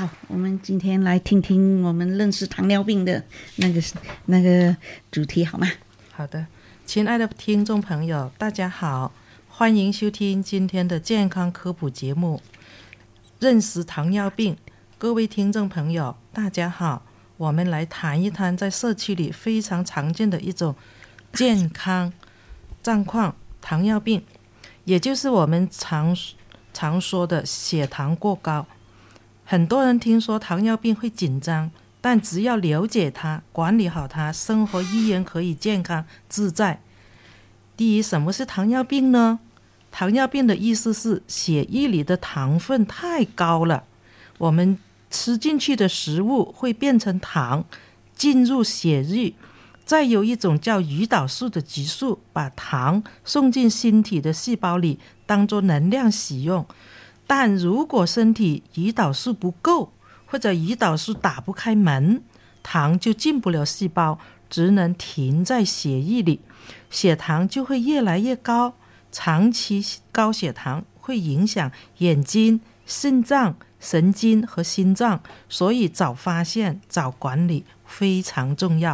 好，我们今天来听听我们认识糖尿病的那个主题好吗？ 好的，亲爱的听众朋友，大家好，欢迎收听今天的健康科普节目，认识糖尿病。各位听众朋友，大家好，我们来谈一谈在社区里非常常见的一种健康状况——糖尿病，也就是我们常说的血糖过高。很多人听说糖尿病会紧张，但只要了解它，管理好它，生活依然可以健康自在。第一，什么是糖尿病呢？糖尿病的意思是血液里的糖分太高了，我们吃进去的食物会变成糖，进入血液，再有一种叫胰岛素的激素把糖送进身体的细胞里，当作能量使用。但如果身体胰岛素不够，或者胰岛素打不开门，糖就进不了细胞，只能停在血液里，血糖就会越来越高。长期高血糖会影响眼睛、肾脏、神经和心脏，所以早发现、早管理非常重要。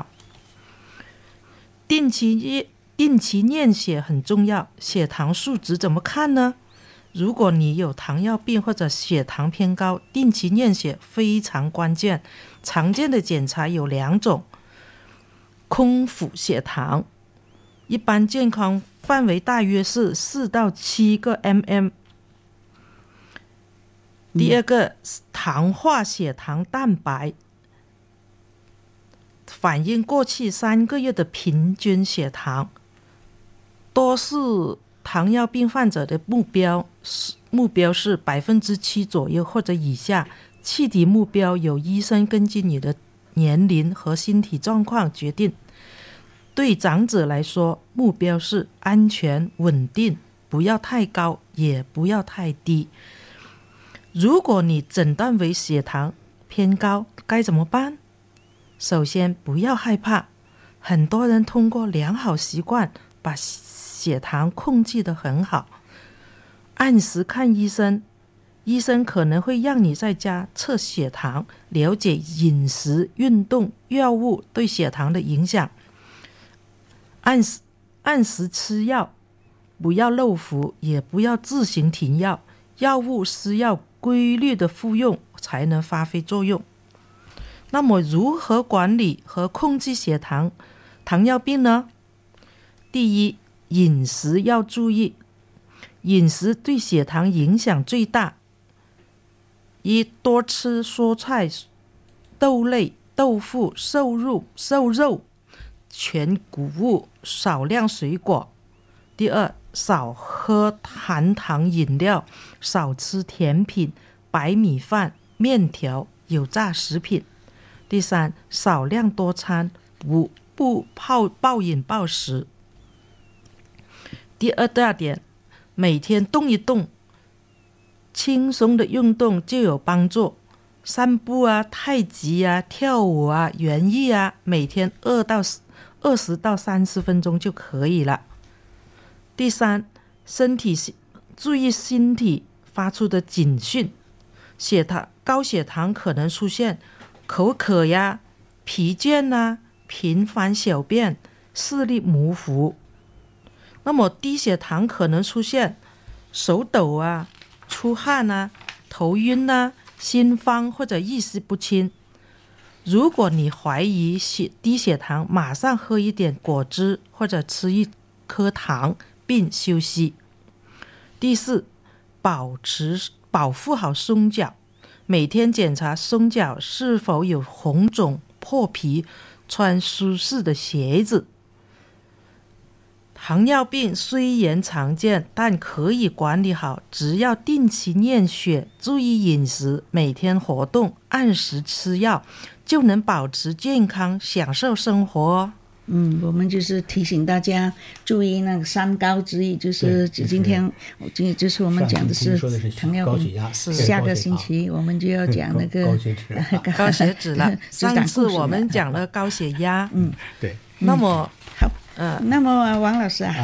定期验血很重要，血糖数值怎么看呢？如果你有糖尿病或者血糖偏高，定期验血非常关键。常见的检查有2种：空腹血糖，一般健康范围大约是4到7个 mm。第二个，糖化血糖蛋白，反映过去3个月的平均血糖。多数糖尿病患者的目标是 7% 左右或者以下，具体目标由医生根据你的年龄和身体状况决定。对长者来说，目标是安全稳定，不要太高也不要太低。如果你诊断为血糖偏高，该怎么办？首先不要害怕，很多人通过良好习惯把血糖控制得很好。按时看医生，医生可能会让你在家测血糖，了解饮食、运动、药物对血糖的影响。按时吃药，不要漏服，也不要自行停药，药物是要规律的服用才能发挥作用。那么如何管理和控制糖尿病呢？第一，饮食要注意，饮食对血糖影响最大。一，多吃蔬菜、豆类、豆腐、瘦肉、全谷物，少量水果。第二，少喝含糖饮料，少吃甜品、白米饭、面条、油炸食品。第三，少量多餐，不暴饮暴食。第二大点，每天动一动，轻松的运动就有帮助，散步啊、太极啊、跳舞啊、园艺啊，每天20到30分钟就可以了。第三，注意身体发出的警讯，高血糖可能出现口渴呀、疲倦啊、频繁小便、视力模糊。那么低血糖可能出现手抖啊、出汗啊、头晕啊、心慌或者意识不清。如果你怀疑低血糖，马上喝一点果汁或者吃一颗糖并休息。第四，保护好松脚，每天检查松脚是否有红肿、破皮，穿舒适的鞋子。糖尿病虽然常见，但可以管理好，只要定期验血，注意饮食，每天活动，按时吃药，就能保持健康，享受生活哦。 我们就是提醒大家注意那个3高之一，就是今天就是我们讲的是糖尿病，下个星期我们就要讲那个高血脂了。上次我们讲了高血压， 对。 那么好，那么王老师啊，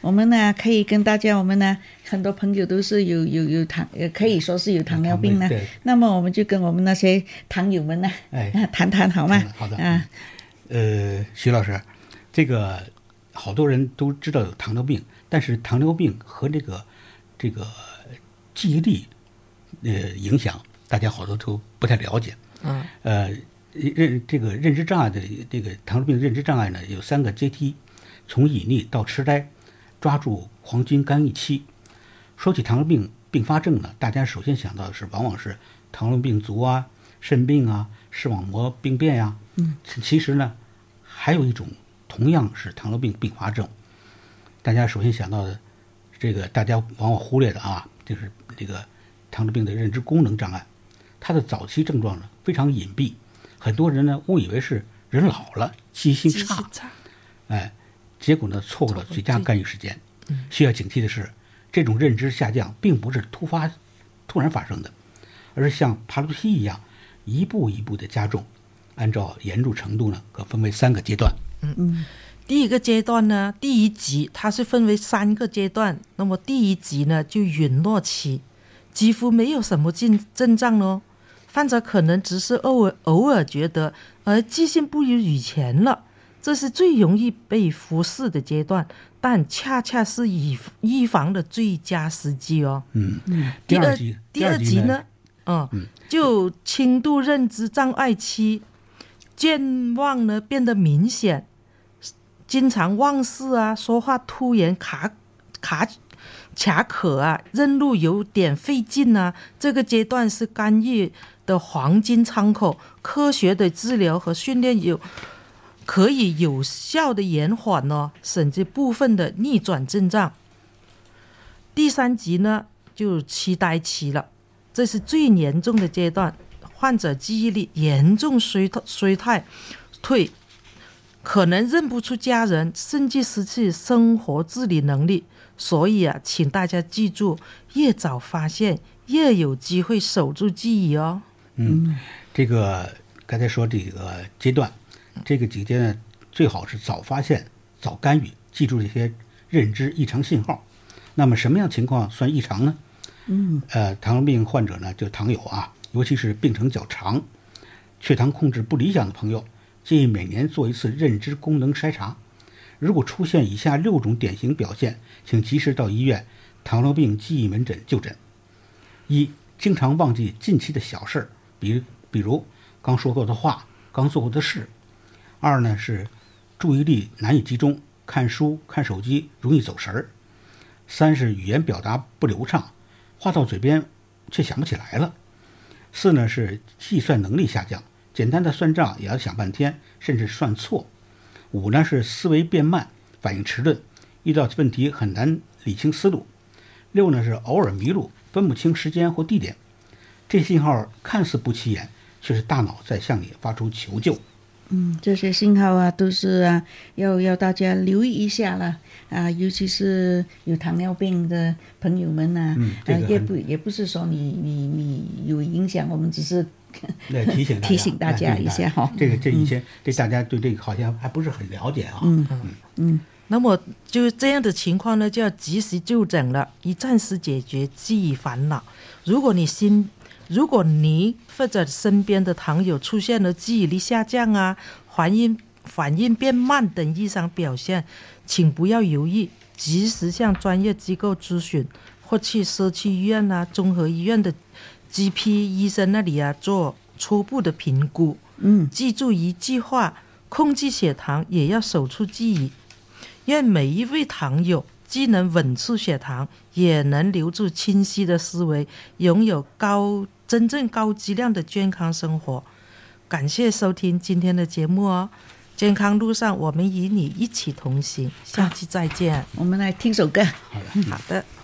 我们呢可以跟大家，我们呢很多朋友都是有可以说是有糖尿病呢。那么我们就跟我们那些糖友们呢，谈谈好吗？ 好的。徐老师，这个好多人都知道有糖尿病，但是糖尿病和这个记忆力影响，大家好多都不太了解。这个认知障碍的这个糖尿病认知障碍呢，有3个阶梯，从隐匿到痴呆，抓住黄金干预期。说起糖尿病并发症呢，大家首先想到的是往往是糖尿病足啊、肾病啊、视网膜病变呀。其实呢，还有一种同样是糖尿病并发症，大家首先想到的这个大家往往忽略的啊，就是这个糖尿病的认知功能障碍。它的早期症状呢非常隐蔽，很多人呢误以为是人老了记忆性差，结果呢错过了最佳干预时间。需要警惕的是，这种认知下降并不是突然发生的，而是像爬楼梯一样一步一步的加重。按照严重程度呢，可分为3个阶段。 第一个阶段呢，第一级它是分为3个阶段。那么第一级呢，就陨落期，几乎没有什么症状咯。患者可能只是偶尔觉得记性不如以前了，这是最容易被忽视的阶段，但恰恰是预防的最佳时机哦。第二级呢，就轻度认知障碍期，健忘呢变得明显，经常忘事啊，说话突然卡壳啊，认路有点费劲啊。这个阶段是干预的黄金窗口，科学的治疗和训练可以有效的延缓甚至部分的逆转症状。第3级呢，就痴呆期了，这是最严重的阶段，患者记忆力严重衰退，可能认不出家人，甚至失去生活自理能力。所以请大家记住，越早发现越有机会守住记忆哦。 这个刚才说这个阶段，这个几个阶段最好是早发现、早干预，记住这些认知异常信号。那么什么样情况算异常呢？糖尿病患者呢，就糖友啊，尤其是病程较长、血糖控制不理想的朋友，建议每年做一次认知功能筛查。如果出现以下6种典型表现，请及时到医院糖尿病记忆门诊就诊。1. 经常忘记近期的小事，比如刚说过的话、刚做过的事。2呢是注意力难以集中，看书、看手机容易走神儿。3是语言表达不流畅，话到嘴边却想不起来了。4呢是计算能力下降，简单的算账也要想半天，甚至算错。5呢是思维变慢，反应迟钝，遇到问题很难理清思路。6呢是偶尔迷路，分不清时间或地点。这信号看似不起眼，却是大脑在向你发出求救。 这些信号都是要大家留意一下了尤其是有糖尿病的朋友们也不是说你有影响，我们只是提醒大家一下哈。 这以前对大家对这个好像还不是很了解啊。 那么就这样的情况呢，就要及时就诊了，以暂时解决记忆烦恼。如果你或者身边的糖友出现了记忆力下降反应变慢等异常表现，请不要犹豫，及时向专业机构咨询，或去社区医院综合医院的 GP 医生那里做初步的评估。记住一句话，控制血糖也要守住记忆。愿每一位糖友既能稳住血糖，也能留住清晰的思维，拥有真正高质量的健康生活。感谢收听今天的节目哦，健康路上我们与你一起同行，下期再见。 我们来听首歌。 好的。